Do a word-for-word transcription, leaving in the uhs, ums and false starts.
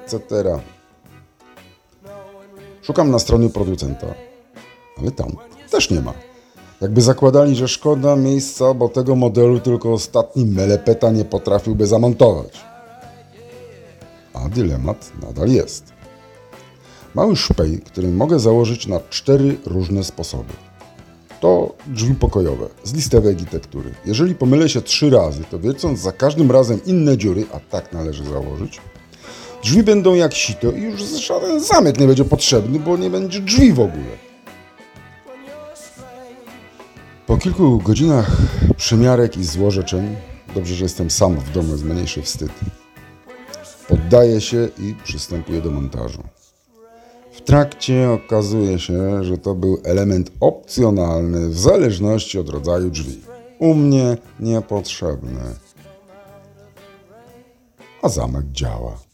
et cetera. Szukam na stronie producenta, ale tam też nie ma. Jakby zakładali, że szkoda miejsca, bo tego modelu tylko ostatni melepeta nie potrafiłby zamontować. A dylemat nadal jest. Mały szpej, który mogę założyć na cztery różne sposoby. To drzwi pokojowe z listowej architektury. Jeżeli pomylę się trzy razy, to wiercąc za każdym razem inne dziury, a tak należy założyć, drzwi będą jak sito i już żaden zamek nie będzie potrzebny, bo nie będzie drzwi w ogóle. Po kilku godzinach przymiarek i złorzeczeń, dobrze, że jestem sam w domu, jest mniejszy wstyd, poddaję się i przystępuję do montażu. W trakcie okazuje się, że to był element opcjonalny w zależności od rodzaju drzwi. U mnie niepotrzebny. A zamek działa.